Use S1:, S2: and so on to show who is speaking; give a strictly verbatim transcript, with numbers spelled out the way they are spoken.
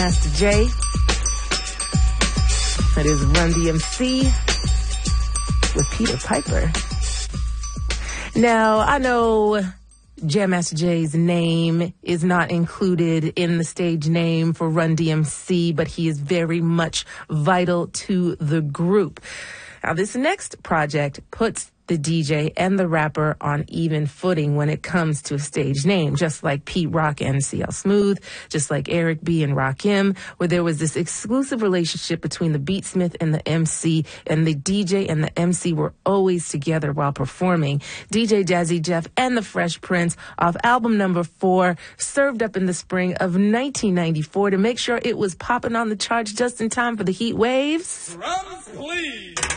S1: Master J. That is Run D M C with Peter Piper. Now, I know Jam Master Jay's name is not included in the stage name for Run D M C, but he is very much vital to the group. Now, this next project puts the D J and the rapper on even footing when it comes to a stage name, just like Pete Rock and C L Smooth, just like Eric B and Rakim, where there was this exclusive relationship between the beatsmith and the M C, and the D J and the M C were always together while performing. D J Jazzy Jeff and the Fresh Prince off album number four, served up in the spring of nineteen ninety-four to make sure it was popping on the charts just in time for the heat waves.
S2: Drums, please.